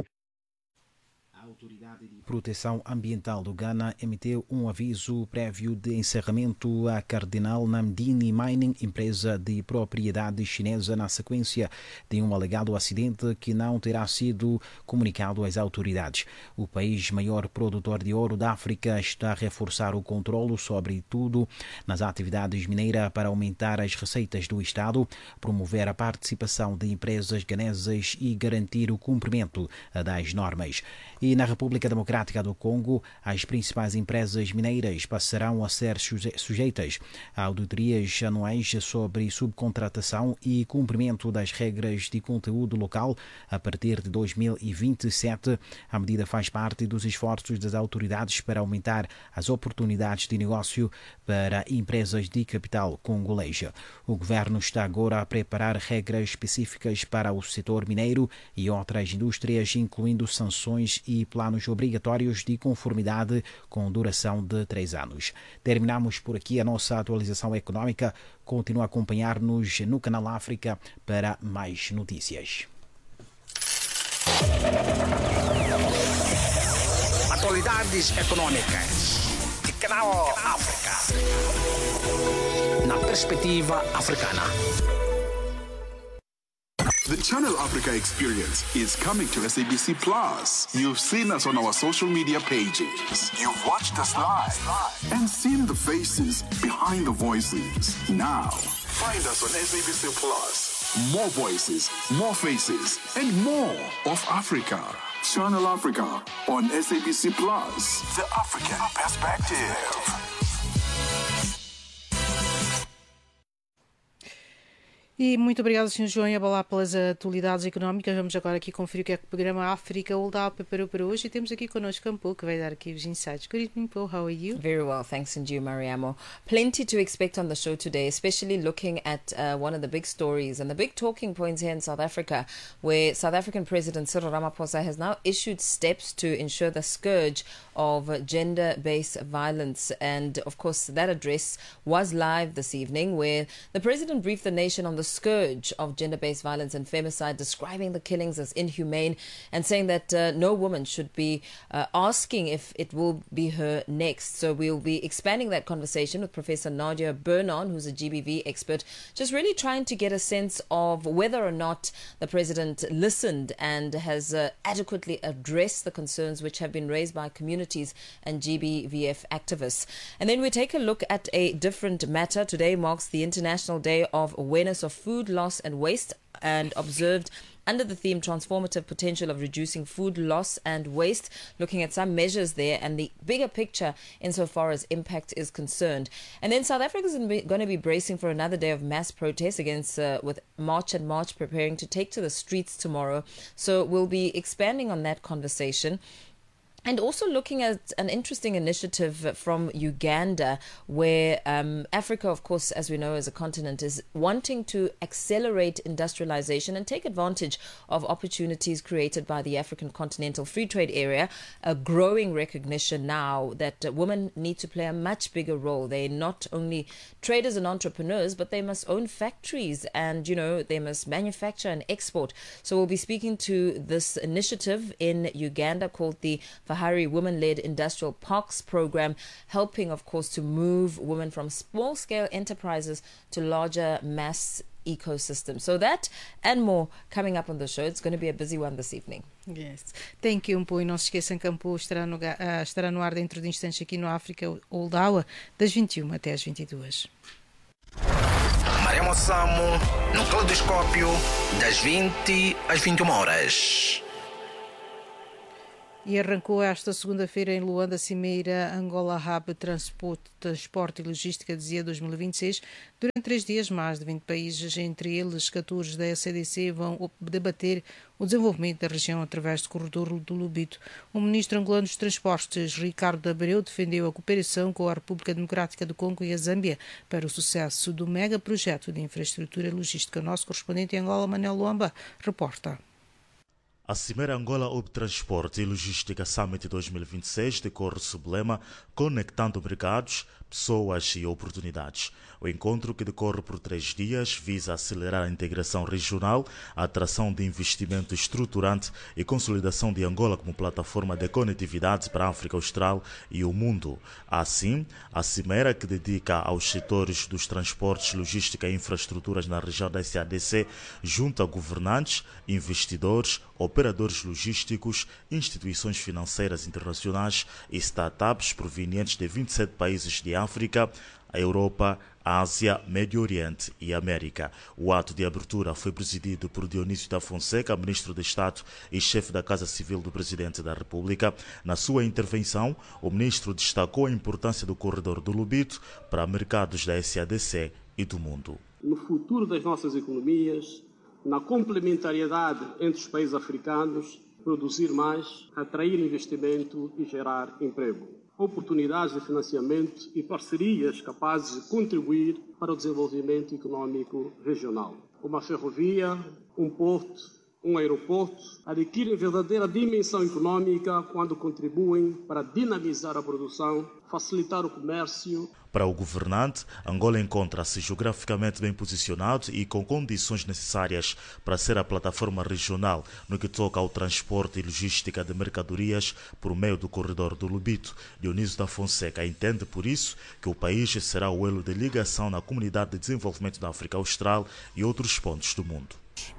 S13: A Autoridade de Proteção Ambiental do Ghana emitiu um aviso prévio de encerramento à Cardinal Namdini Mining, empresa de propriedade chinesa, na sequência de um alegado acidente que não terá sido comunicado às autoridades. O país maior produtor de ouro da África está a reforçar o controlo, sobretudo nas atividades mineiras, para aumentar as receitas do Estado, promover a participação de empresas ganesas e garantir o cumprimento das normas. E na República Democrática do Congo, as principais empresas mineiras passarão a ser sujeitas a auditorias anuais sobre subcontratação e cumprimento das regras de conteúdo local a partir de dois mil e vinte e sete. A medida faz parte dos esforços das autoridades para aumentar as oportunidades de negócio para empresas de capital congolesa. O governo está agora a preparar regras específicas para o setor mineiro e outras indústrias, incluindo sanções e planos obrigatórios de conformidade com duração de três anos. Terminamos por aqui a nossa atualização econômica. Continue a acompanhar-nos no Canal África para mais notícias.
S7: Atualidades econômicas de Canal África. Na perspectiva africana.
S4: The Channel Africa experience is coming to S A B C Plus. You've seen us on our social media pages. You've watched us live and seen the faces behind the voices. Now, find us on S A B C Plus. More voices, more faces, and more of Africa. Channel Africa on S A B C Plus. The African Perspective.
S2: E muito obrigado, senhor João Yabalá, pelas atualidades económicas. Vamos agora aqui conferir o que é que o programa África Hold Up preparou para hoje. E temos aqui connosco Campo, que vai dar aqui os insights. Good evening, Paul. How are you?
S15: Very well, thanks, and you, Mariamo. Plenty to expect on the show today, especially looking at uh, one of the big stories and the big talking points here in South Africa, where South African President Cyril Ramaphosa has now issued steps to ensure the scourge of gender-based violence. And, of course, that address was live this evening, where the President briefed the nation on the scourge of gender-based violence and femicide, describing the killings as inhumane and saying that uh, no woman should be uh, asking if it will be her next. So we'll be expanding that conversation with Professor Nadia Bernon, who's a G B V expert, just really trying to get a sense of whether or not the President listened and has uh, adequately addressed the concerns which have been raised by communities and G B V F activists. And then we take a look at a different matter. Today marks the International Day of Awareness of Food Loss and Waste, and observed under the theme Transformative Potential of Reducing Food Loss and Waste, looking at some measures there and the bigger picture insofar as impact is concerned. And then South Africa is going to be bracing for another day of mass protests against uh, with March and March preparing to take to the streets tomorrow. So we'll be expanding on that conversation. And also looking at an interesting initiative from Uganda, where um, Africa, of course, as we know, as a continent, is wanting to accelerate industrialization and take advantage of opportunities created by the African Continental Free Trade Area. A growing recognition now that uh, women need to play a much bigger role. They're not only traders and entrepreneurs, but they must own factories and, you know, they must manufacture and export. So we'll be speaking to this initiative in Uganda called the Fahari Women-Led Industrial Parks Program, helping, of course, to move women from small-scale enterprises to larger mass ecosystems. So that and more coming up on the show. It's going to be a busy one this evening.
S2: Yes. Thank you, Mpo. E não se esqueçam que Mpo estará no, uh, estará no ar dentro de instantes aqui no África Old Hour, das vinte e uma até às vinte e duas.
S7: Maremo Samo, no Caleidoscópio, das vinte às vinte e uma horas.
S2: E arrancou esta segunda-feira em Luanda a Cimeira Angola Hub Transporte, Transporte e Logística, dizia dois mil e vinte e seis. Durante três dias, mais de vinte países, entre eles catorze da S A D C, vão debater o desenvolvimento da região através do corredor do Lubito. O ministro angolano dos Transportes, Ricardo Abreu, defendeu a cooperação com a República Democrática do Congo e a Zâmbia para o sucesso do mega projeto de infraestrutura logística. O nosso correspondente em Angola, Manuel Luamba, reporta.
S16: A Cimeira Angola Hub Transporte e Logística Summit dois mil e vinte e seis decorre sob o lema Conectando Mercados, Pessoas e Oportunidades. O encontro, que decorre por três dias, visa acelerar a integração regional, a atração de investimento estruturante e consolidação de Angola como plataforma de conectividade para a África Austral e o mundo. Assim, a Cimeira, que dedica aos setores dos transportes, logística e infraestruturas na região da S A D C, junta governantes, investidores, operadores logísticos, instituições financeiras internacionais e startups provenientes de vinte e sete países de África, a Europa, a Ásia, Médio Oriente e América. O ato de abertura foi presidido por Dionísio da Fonseca, ministro de Estado e chefe da Casa Civil do Presidente da República. Na sua intervenção, o ministro destacou a importância do corredor do Lubito para mercados da S A D C e do mundo.
S17: No futuro das nossas economias, na complementariedade entre os países africanos, produzir mais, atrair investimento e gerar emprego. Oportunidades de financiamento e parcerias capazes de contribuir para o desenvolvimento econômico regional. Uma ferrovia, um porto, um aeroporto adquirem verdadeira dimensão econômica quando contribuem para dinamizar a produção, facilitar o comércio.
S16: Para o governante, Angola encontra-se geograficamente bem posicionado e com condições necessárias para ser a plataforma regional no que toca ao transporte e logística de mercadorias por meio do corredor do Lubito. Dionísio da Fonseca entende, por isso, que o país será o elo de ligação na comunidade de desenvolvimento da África Austral e outros pontos do mundo.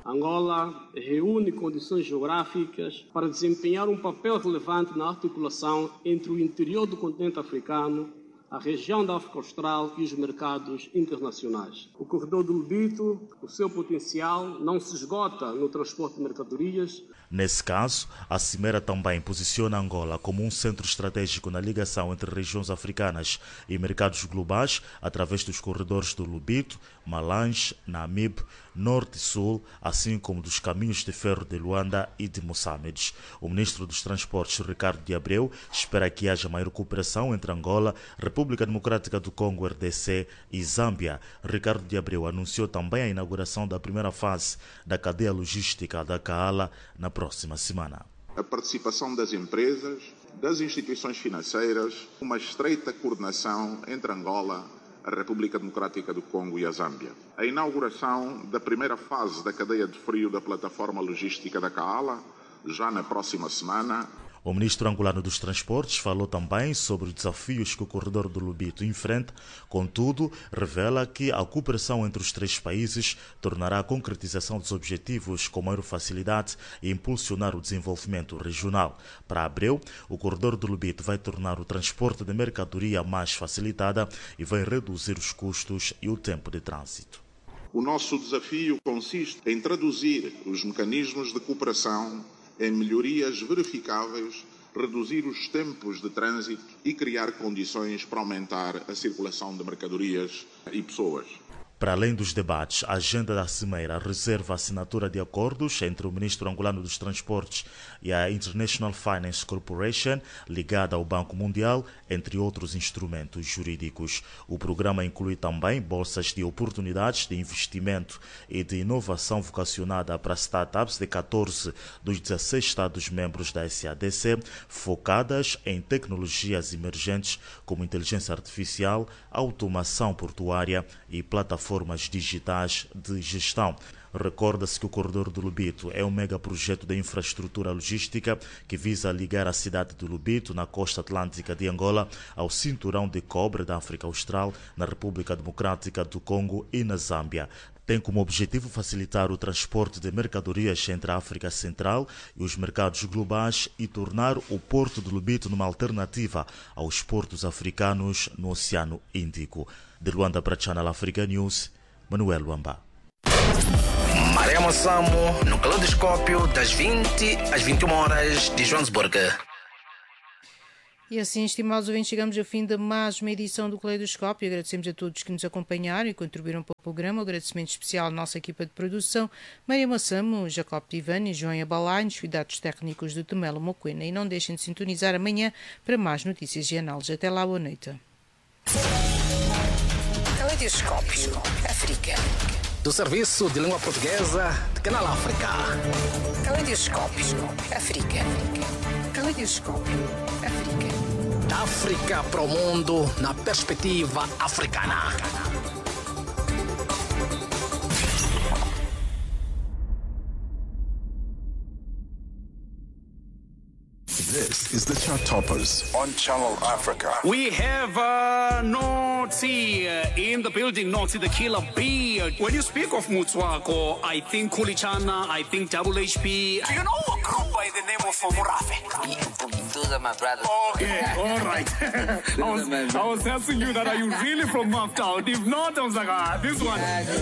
S17: Angola reúne condições geográficas para desempenhar um papel relevante na articulação entre o interior do continente africano, a região da África Austral e os mercados internacionais. O corredor do Lubito, o seu potencial não se esgota no transporte de mercadorias.
S16: Nesse caso, a Cimeira também posiciona Angola como um centro estratégico na ligação entre regiões africanas e mercados globais através dos corredores do Lubito, Malange, Namibe, Norte e Sul, assim como dos caminhos de ferro de Luanda e de Moçambique. O ministro dos Transportes, Ricardo de Abreu, espera que haja maior cooperação entre Angola, República Democrática do Congo, R D C e Zâmbia. Ricardo de Abreu anunciou também a inauguração da primeira fase da cadeia logística da Kaala na próxima semana.
S18: A participação das empresas, das instituições financeiras, uma estreita coordenação entre Angola, a República Democrática do Congo e a Zâmbia. A inauguração da primeira fase da cadeia de frio da plataforma logística da Kaala, já na próxima semana.
S16: O ministro angolano dos Transportes falou também sobre os desafios que o corredor do Lubito enfrenta, contudo, revela que a cooperação entre os três países tornará a concretização dos objetivos com maior facilidade e impulsionar o desenvolvimento regional. Para Abreu, o corredor do Lubito vai tornar o transporte de mercadoria mais facilitada e vai reduzir os custos e o tempo de trânsito.
S18: O nosso desafio consiste em traduzir os mecanismos de cooperação em melhorias verificáveis, reduzir os tempos de trânsito e criar condições para aumentar a circulação de mercadorias e pessoas.
S16: Para além dos debates, a agenda da Cimeira reserva a assinatura de acordos entre o ministro angolano dos Transportes e a International Finance Corporation, ligada ao Banco Mundial, entre outros instrumentos jurídicos. O programa inclui também bolsas de oportunidades de investimento e de inovação vocacionada para startups de catorze dos dezesseis Estados-membros da S A D C, focadas em tecnologias emergentes como inteligência artificial, automação portuária e plataformas digitais de gestão. Recorda-se que o Corredor do Lobito é um megaprojeto de infraestrutura logística que visa ligar a cidade de Lobito, na costa atlântica de Angola, ao cinturão de cobre da África Austral, na República Democrática do Congo e na Zâmbia. Tem como objetivo facilitar o transporte de mercadorias entre a África Central e os mercados globais e tornar o Porto de Lobito numa alternativa aos portos africanos no Oceano Índico. De Luanda para Channel Africa News, Manuel Luamba.
S7: Maria Mossamo, no Caleidoscópio, das vinte às vinte e uma horas de Joanesburgo.
S2: E assim, estimados ouvintes, chegamos ao fim de mais uma edição do Caleidoscópio. Agradecemos a todos que nos acompanharam e contribuíram para o programa. Um agradecimento especial à nossa equipa de produção, Maria Mossamo, Jacob Tivani, João Abalai, os cuidados técnicos de Tomelo Moquena. E não deixem de sintonizar amanhã para mais notícias e análises. Até lá, boa noite.
S1: Caleidoscópio África.
S7: Do Serviço de Língua Portuguesa de Canal África.
S1: Caleidoscópio África. Caleidoscópio África.
S7: Da África para o mundo na perspectiva africana.
S4: This is the Chart Toppers on Channel Africa.
S19: We have uh, Notsi uh, in the building, Notsi the Killer Bee. When you speak of Mutswako, I think Kulichana, I think Double H P. Do you know a group by the name of Murafe?
S20: Those are my brothers.
S19: Okay, all right. I, was, I was asking you that, are you really from Marked Out? If not, I was like, ah, this one.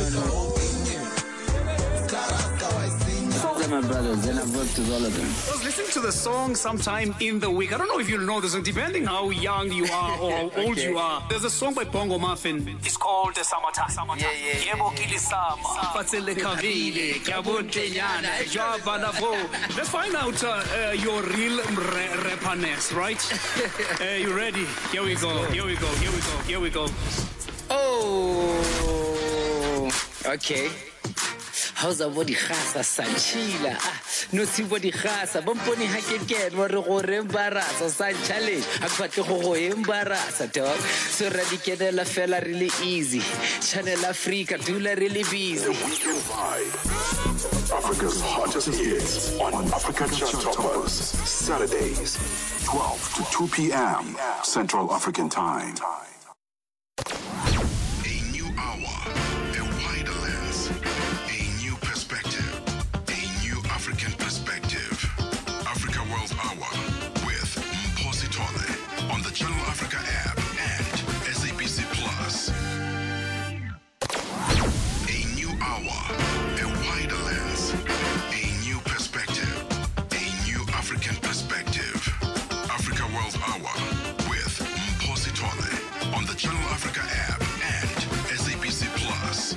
S20: Those are my brothers, and I've worked with all of them.
S19: I was listening to the song sometime in the week. I don't know if you'll know this song, depending how young you are or how old okay. you are. There's a song by Bongo Muffin. It's called the Summertime. Summertime.
S20: Yeah, yeah,
S19: yeah. Let's find out uh, uh, your real ra- rapperness, right? uh, you ready? Here we go. Here we go. Here we go. Here we go.
S20: Oh, okay. How's a body khasa sanchila no si body khasa bomponi ha ke ke mo re go re embarasa san challenge a kwatle go go embarasa dog so radikedela fela really easy Channel Africa dula really busy.
S4: Africa's hottest hits on Africa Chart Toppers, Saturdays twelve to two p.m. Central African Time. A new hour, a wider lens, a new perspective, a new African perspective. Africa World Hour with Mposi Tole on the Channel Africa app and S A B C Plus. A new hour, a wider lens, a new perspective, a new African perspective. Africa World Hour with Mposi Tole on the Channel Africa app and S A B C Plus.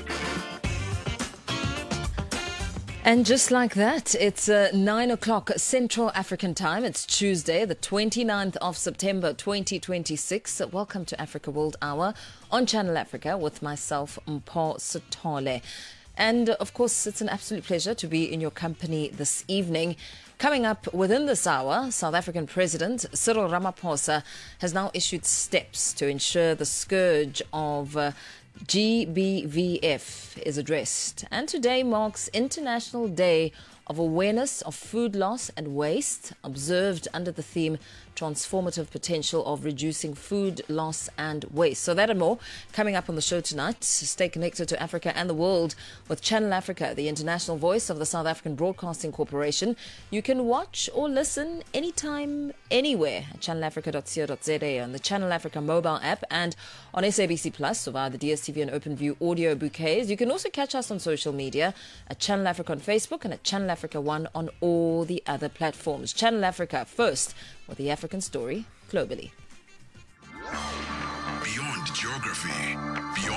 S15: And just like that, it's uh, nine o'clock Central African Time. It's Tuesday, the twenty-ninth of September, twenty twenty-six. Welcome to Africa World Hour on Channel Africa with myself, Mposi Tole. And of course, it's an absolute pleasure to be in your company this evening. Coming up within this hour, South African President Cyril Ramaphosa has now issued steps to ensure the scourge of uh, G B V F is addressed. And today marks International Day of Awareness of Food Loss and Waste, observed under the theme Transformative Potential of Reducing Food Loss and Waste. So that and more coming up on the show tonight. Stay connected to Africa and the world with Channel Africa, the international voice of the South African Broadcasting Corporation. You can watch or listen anytime, anywhere at channel africa dot co dot za on the Channel Africa mobile app and on S A B C Plus, so via the D S T V and OpenView audio bouquets. You can also catch us on social media at Channel Africa on Facebook and at Channel Africa One on all the other platforms. Channel Africa first, with the African story globally.
S4: Beyond geography, beyond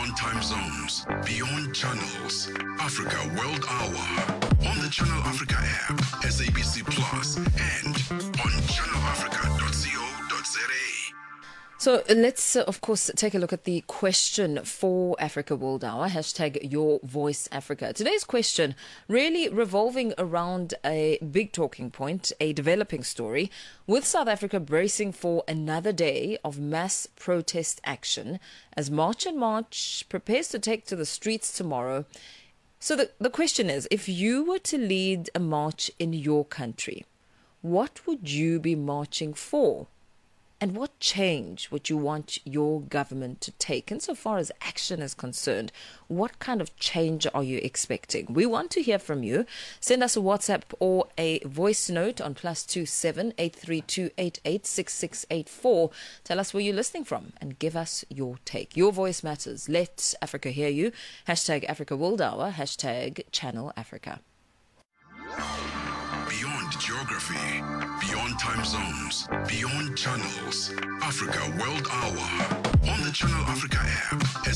S4: beyond time zones, beyond channels. Africa World Hour on the Channel Africa app, S A B C Plus, and on channel africa dot co dot za.
S15: So let's, uh, of course, take a look at the question for Africa World Hour, hashtag Your Voice Africa. Today's question really revolving around a big talking point, a developing story, with South Africa bracing for another day of mass protest action as March and March prepares to take to the streets tomorrow. So the, the question is, if you were to lead a march in your country, what would you be marching for? And what change would you want your government to take? Insofar as action is concerned, what kind of change are you expecting? We want to hear from you. Send us a WhatsApp or a voice note on plus two seven eight three two eight eight six six eight four. Tell us where you're listening from and give us your take. Your voice matters. Let Africa hear you. Hashtag Africa World Hour. Hashtag Channel Africa.
S4: Beyond geography, beyond time zones, beyond channels. Africa World Hour on the Channel Africa app,